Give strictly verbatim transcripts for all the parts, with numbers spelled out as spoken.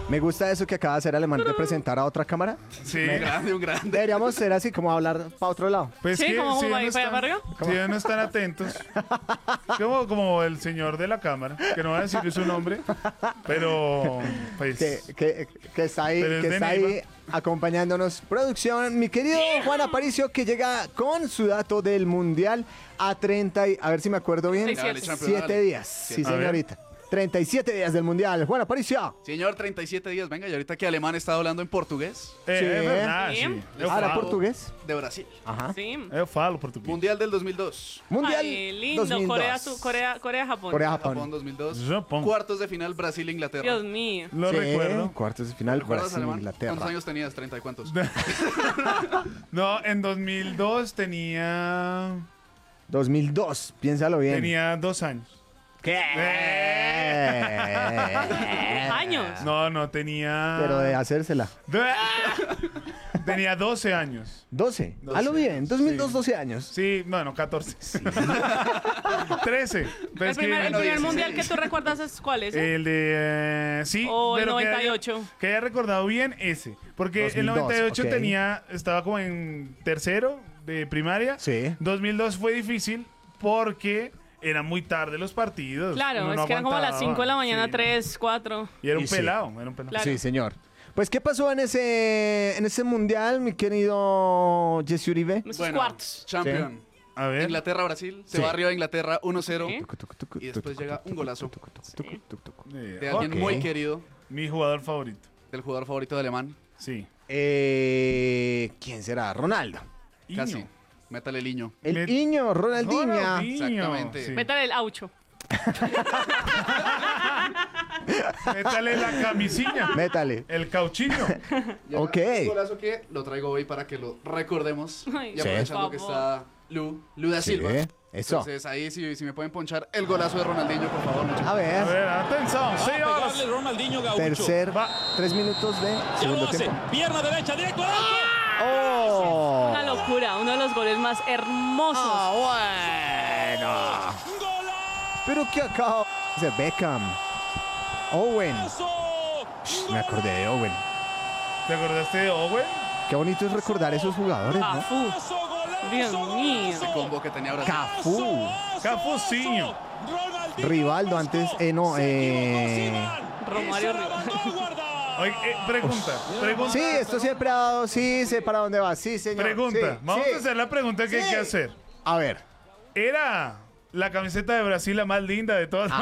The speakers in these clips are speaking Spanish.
Me gusta eso que acaba de hacer Alemán de presentar a otra cámara. Sí, un grande, un grande. Deberíamos ser así como hablar para otro lado. Pues Sí, que como si para no ahí, para están, arriba. si ellos no están atentos, como, como el señor de la cámara, que no voy a decir su nombre, pero pues Que, que, que está ahí, Pero es que de está Neiva. ahí acompañándonos. Producción, mi querido Juan Aparicio, que llega con su dato del Mundial a treinta y, a ver si me acuerdo bien, treinta y Dale, siete. champion, siete dale. días. Siete. Sí, A ver. señorita. treinta y siete días del Mundial. Juan Aparicio. Señor, treinta y siete días. Venga, y ahorita que Alemán está hablando en portugués, eh, Sí. es verdad, Sí. sí. Eu ¿Habla falo, portugués? de Brasil. Ajá. Sí. eu falo portugués. Mundial del dos mil dos. Mundial Ay, lindo. dos mil dos. Corea, su- Corea, Corea, Japón. Corea, Japón Japón. dos mil dos. Japón. Cuartos de final Brasil-Inglaterra. Dios mío. Lo Sí, recuerdo. Cuartos de final, ¿Recuerdas, Brasil, Alemán? Inglaterra. ¿Cuántos años tenías? ¿treinta y cuántos? No, en dos mil dos tenía dos mil dos, piénsalo bien. tenía dos años. ¿Qué? Años. No, no tenía. Pero de hacérsela. Tenía doce años. doce. doce Halo bien. años, dos mil dos, sí. doce años. Sí, bueno, catorce. trece. Pero El es que- primer, el bueno, primer dieciséis. mundial que tú recuerdas es cuál es. eh? El de. eh, sí. O el pero que haya- noventa y ocho. Que haya, recordado bien ese. Porque el dos mil dos, noventa y ocho ok. tenía. Estaba como en tercero de primaria. Sí. dos mil dos fue difícil porque eran muy tarde los partidos. Claro, Uno es no que eran como a las aguantaba. cinco de la mañana, Sí, no. tres, cuatro. Y era un Y sí. pelado. Era un pelado. Claro. Sí, señor. Pues, ¿qué pasó en ese, en ese mundial, mi querido Jesse Uribe? Esos cuartos. Champion. A ver. Inglaterra-Brasil. Se Sí. va arriba Inglaterra uno cero. Sí. Y después llega un golazo Eh, de alguien Ok. muy querido, Mi jugador favorito. del jugador favorito de Alemán. Sí. Eh, ¿Quién será? Ronaldo. Casi. Iño. Métale el niño. El Met- Iño, Ronaldinho. Ronaldinho, Exactamente. sí. Métale el aucho. Métale la camisilla. Métale. El cauchiño. Y Ok. Un golazo que lo traigo hoy para que lo recordemos. Ay, Y aprovechando por que favor. está Lu, Lu da Sí, Silva. eso. Entonces ahí si, si me pueden ponchar el golazo de Ronaldinho, por favor. muchas A A ver, ver, atención, señores. Pegarle Ronaldinho Gaucho. tercer, Va. tres minutos de Ya lo segundo hace. tiempo. Pierna derecha, directo al arco. ¡Oh! Una locura, uno de los goles más hermosos. Ah, bueno. ¡Golazo! Pero que acaba de hacer Beckham. Owen. Me acordé de Owen. ¿Te acordaste de Owen? Qué bonito es recordar esos jugadores, ¿no? Cafú. Golazo, golazo, Dios mío. Ese combo que tenía Brasil. Cafú. Cafucinho. Ronaldinho. Rivaldo antes, eh, no, eh... Romario Rivaldo. Oye, eh, pregunta, pregunta. Sí, esto siempre ha dado, sí, sé para dónde va, sí, señor. Pregunta. sí, Vamos sí. a hacer la pregunta que hay Sí. que hacer. A ver. ¿Era la camiseta de Brasil la más linda de todas?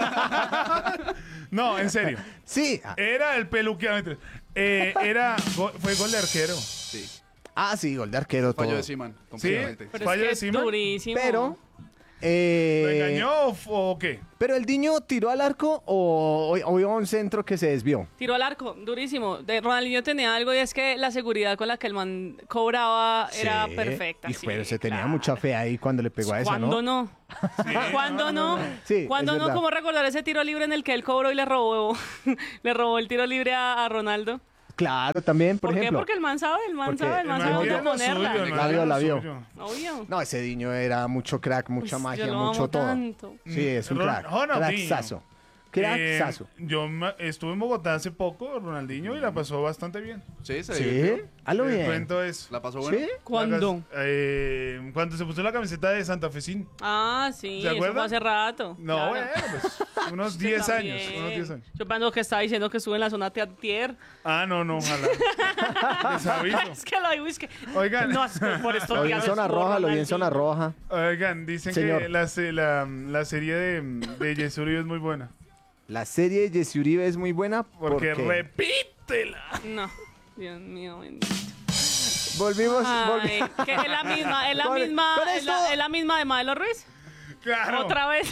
Ah. No, en serio. Sí. Era el peluqueado. Eh, era, go- fue gol de arquero. Sí. Ah, sí, gol de arquero todo. Fallo de Seaman, ¿Sí? completamente. Pero Fallo es de que es Seaman. durísimo. Pero, ¿Lo eh, engañó o, f- o qué? pero el Diño tiró al arco o, o, o iba a un centro que se desvió. Tiró al arco, durísimo. De Ronaldinho tenía algo y es que la seguridad con la que el man cobraba era Sí. perfecta. Y sí, pero se tenía claro. mucha fe ahí cuando le pegó a esa, ¿Cuándo ¿no? no? ¿Cuándo no? Sí, ¿Cuándo es no? verdad. ¿Cómo recordar ese tiro libre en el que él cobró y le robó le robó el tiro libre a, a Ronaldo? Claro, también, por, ¿Por, qué? ejemplo. Porque el man sabe, el man Porque sabe, el man el sabe man dónde tiene lo ponerla. suyo, el man La vio, tiene la lo vio. suyo. Obvio. No, ese Diño era mucho crack, mucha Pues, magia, yo lo mucho amo todo. tanto. Sí, es un Ron- crack. Ronaldinho. Cracksazo. Eh, Cracksazo. yo ma- estuve en Bogotá hace poco, Ronaldinho, y la pasó bastante bien. Sí, se Sí, divirtió. hazlo El bien. cuento es... La pasó bueno. ¿Sí? ¿Cuándo? Eh, cuando se puso la camiseta de Santa Fecín. Ah, sí, ¿Se eso acuerda? fue hace rato. No, claro. bueno, pues unos Yo diez también. años. Unos diez años. Yo pensando que estaba diciendo que estuve en la zona teatier. Ah, no, no, ojalá. Les aviso. Es que lo digo, es que... Oigan. No, es que por estos Lo vi días en zona estuvo roja, lo vi en Ronaldinho. zona roja. Oigan, dicen Señor. que la, se- la, la serie de, de Jesse Uribe es muy buena. La serie de Jesse Uribe es muy buena Porque porque repítela. No, Dios mío, bendito. volvimos, Ay, volvi- que es la misma, es la Con- misma, con es esto- la, es la misma de Maelo Ruiz. Claro. Otra vez.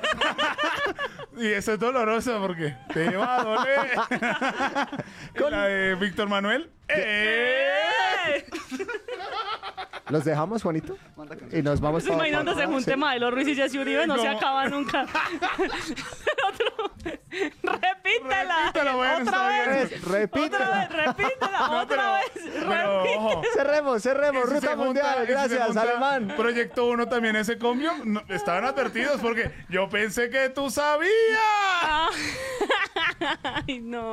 Y eso es doloroso porque te va a doler. Con- La de Víctor Manuel. ¡Eh! ¿Los dejamos, Juanito? Manda canción. Y nos vamos ¿Se imaginan pa- donde se junte sí. Maelo Ruiz y Jesse Uribe? No se ¿Cómo? acaba nunca. El otro. Repítela. Repítela, bueno, Otra está vez. bien. Pues, repite. Otra vez, repítela. No, Otra pero, vez. pero ojo. Cerremos, cerremos. Y si se Ruta junta- Mundial. y si se Gracias, junta Alemán. Proyecto uno también ese combio. No, estaban advertidos porque yo pensé que tú sabías. Ay, no.